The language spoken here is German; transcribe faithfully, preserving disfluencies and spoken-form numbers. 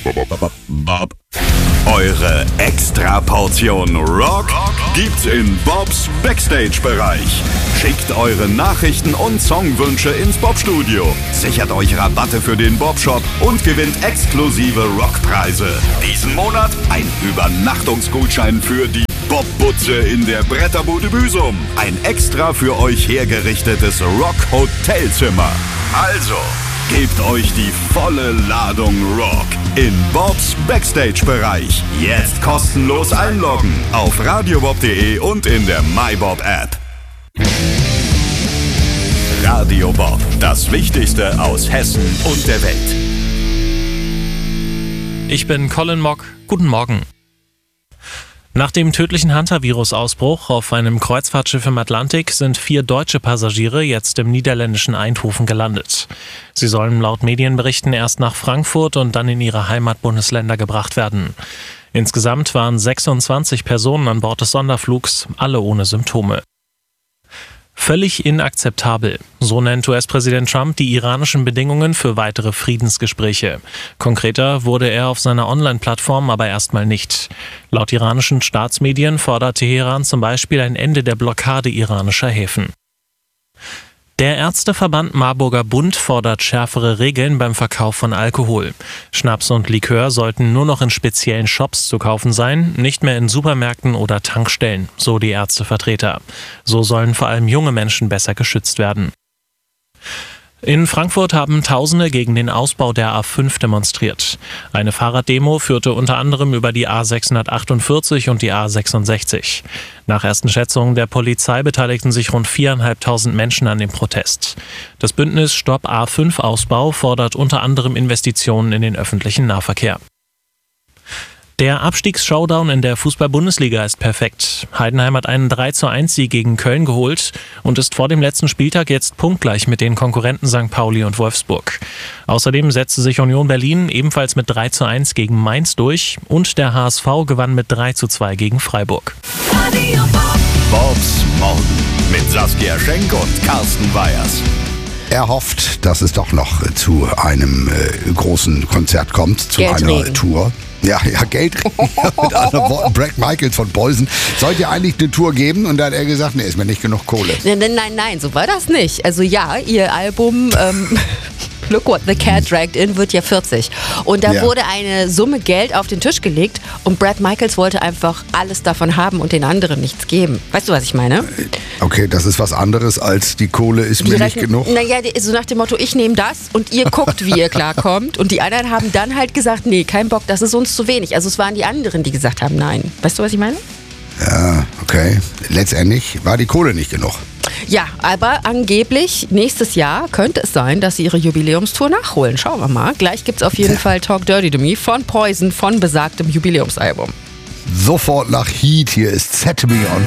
Bob. Eure Extra-Portion Rock gibt's in Bobs Backstage-Bereich. Schickt eure Nachrichten und Songwünsche ins Bob-Studio. Sichert euch Rabatte für den Bob-Shop und gewinnt exklusive Rockpreise. Diesen Monat ein Übernachtungsgutschein für die Bob-Butze in der Bretterbude Büsum. Ein extra für euch hergerichtetes Rock-Hotelzimmer. Also, gebt euch die volle Ladung Rock in Bobs Backstage-Bereich. Jetzt kostenlos einloggen auf radiobob punkt de und in der MyBob-App. Radio Bob, das Wichtigste aus Hessen und der Welt. Ich bin Colin Mock. Guten Morgen. Nach dem tödlichen Hantavirus-Ausbruch auf einem Kreuzfahrtschiff im Atlantik sind vier deutsche Passagiere jetzt im niederländischen Eindhoven gelandet. Sie sollen laut Medienberichten erst nach Frankfurt und dann in ihre Heimatbundesländer gebracht werden. Insgesamt waren sechsundzwanzig Personen an Bord des Sonderflugs, alle ohne Symptome. Völlig inakzeptabel. So nennt U S-Präsident Trump die iranischen Bedingungen für weitere Friedensgespräche. Konkreter wurde er auf seiner Online-Plattform aber erstmal nicht. Laut iranischen Staatsmedien fordert Teheran zum Beispiel ein Ende der Blockade iranischer Häfen. Der Ärzteverband Marburger Bund fordert schärfere Regeln beim Verkauf von Alkohol. Schnaps und Likör sollten nur noch in speziellen Shops zu kaufen sein, nicht mehr in Supermärkten oder Tankstellen, so die Ärztevertreter. So sollen vor allem junge Menschen besser geschützt werden. In Frankfurt haben Tausende gegen den Ausbau der A fünf demonstriert. Eine Fahrraddemo führte unter anderem über die A sechshundertachtundvierzig und die A sechsundsechzig. Nach ersten Schätzungen der Polizei beteiligten sich rund viertausendfünfhundert Menschen an dem Protest. Das Bündnis Stopp A fünf Ausbau fordert unter anderem Investitionen in den öffentlichen Nahverkehr. Der Abstiegs-Showdown in der Fußball-Bundesliga ist perfekt. Heidenheim hat einen drei zu eins Sieg gegen Köln geholt und ist vor dem letzten Spieltag jetzt punktgleich mit den Konkurrenten Sankt Pauli und Wolfsburg. Außerdem setzte sich Union Berlin ebenfalls mit drei zu eins gegen Mainz durch und der H S V gewann mit drei zu zwei gegen Freiburg. Bobs Morgen mit Saskia Schenk und Carsten Weyers. Er hofft, dass es doch noch zu einem äh, großen Konzert kommt, zu Geldregen. einer Tour. Ja, ja, Geld. Mit anderen Worten, Brad Michaels von Poison sollte ja eigentlich eine Tour geben und da hat er gesagt, nee, ist mir nicht genug Kohle. Nein, nein, nein, nein, so war das nicht. Also ja, ihr Album ähm, Look What the Cat Dragged In wird ja vierzig. Und da Ja. wurde eine Summe Geld auf den Tisch gelegt und Brad Michaels wollte einfach alles davon haben und den anderen nichts geben. Weißt du, was ich meine? Okay, das ist was anderes als die Kohle ist mir nicht genug. Naja, so nach dem Motto, ich nehme das und ihr guckt, wie ihr klarkommt. Und die anderen haben dann halt gesagt, nee, kein Bock, das ist uns zu wenig. Also es waren die anderen, die gesagt haben, nein. Weißt du, was ich meine? Ja, okay. Letztendlich war die Kohle nicht genug. Ja, aber angeblich nächstes Jahr könnte es sein, dass sie ihre Jubiläumstour nachholen. Schauen wir mal. Gleich gibt es auf jeden Fall Talk Dirty to Me von Poison von besagtem Jubiläumsalbum. Sofort nach Heat, hier ist Set Me On